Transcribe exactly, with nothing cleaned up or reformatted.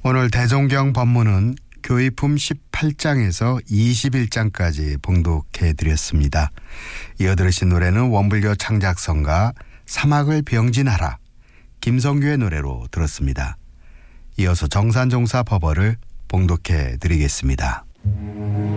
오늘 대종경 법문은 교의품 십팔 장에서 이십일 장까지 봉독해드렸습니다. 이어 들으신 노래는 원불교 창작성가 사막을 병진하라 김성규의 노래로 들었습니다. 이어서 정산종사 법어를 봉독해드리겠습니다.